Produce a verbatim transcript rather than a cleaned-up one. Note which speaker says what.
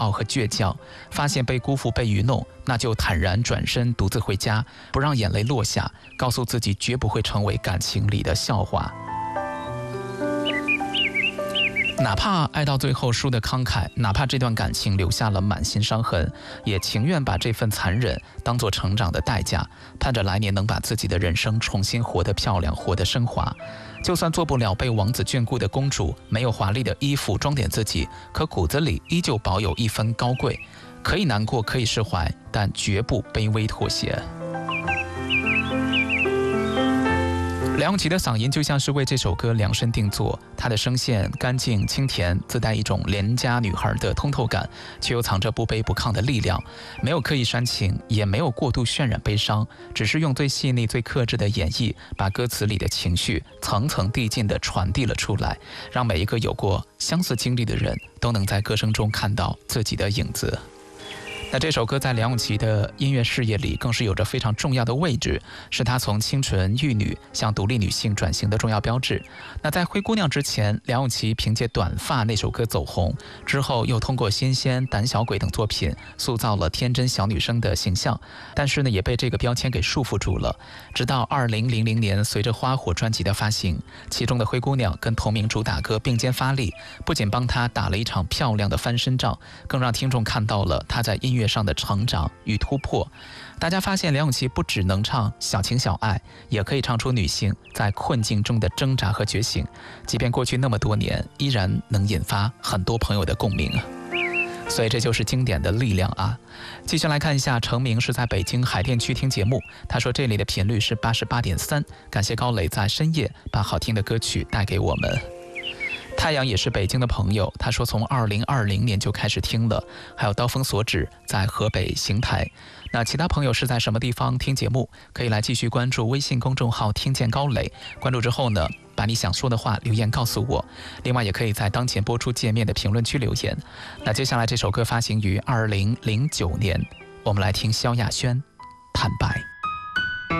Speaker 1: 傲和倔强。发现被辜负、被愚弄，那就坦然转身，独自回家，不让眼泪落下，告诉自己绝不会成为感情里的笑话。哪怕爱到最后输得慷慨，哪怕这段感情留下了满心伤痕，也情愿把这份残忍当作成长的代价，盼着来年能把自己的人生重新活得漂亮，活得升华。就算做不了被王子眷顾的公主，没有华丽的衣服装点自己，可骨子里依旧保有一分高贵。可以难过，可以释怀，但绝不卑微妥协。梁咏琪的嗓音就像是为这首歌量身定做，她的声线干净清甜，自带一种邻家女孩的通透感，却又藏着不卑不亢的力量，没有刻意煽情，也没有过度渲染悲伤，只是用最细腻最克制的演绎，把歌词里的情绪层层递进地传递了出来，让每一个有过相似经历的人都能在歌声中看到自己的影子。那这首歌在梁咏琪的音乐事业里更是有着非常重要的位置，是她从清纯玉女向独立女性转型的重要标志。那在《灰姑娘》之前，梁咏琪凭借《短发》那首歌走红，之后又通过《新鲜》《胆小鬼》等作品塑造了天真小女生的形象，但是呢，也被这个标签给束缚住了。直到二零零零年，随着《花火》专辑的发行，其中的《灰姑娘》跟同名主打歌并肩发力，不仅帮她打了一场漂亮的翻身仗，更让听众看到了她在音乐上的成长与突破。大家发现梁咏琪不只能唱小情小爱，也可以唱出女性在困境中的挣扎和觉醒，即便过去那么多年，依然能引发很多朋友的共鸣。所以这就是经典的力量啊！继续来看一下，成名是在北京海淀区听节目，他说这里的频率是 八十八点三， 感谢高磊在深夜把好听的歌曲带给我们。太阳也是北京的朋友，他说从二零二零年就开始听了，还有刀锋所指在河北邢台。那其他朋友是在什么地方听节目，可以来继续关注微信公众号听见高磊，关注之后呢，把你想说的话留言告诉我，另外也可以在当前播出界面的评论区留言。那接下来这首歌发行于二零零九年，我们来听萧亚轩《坦白》。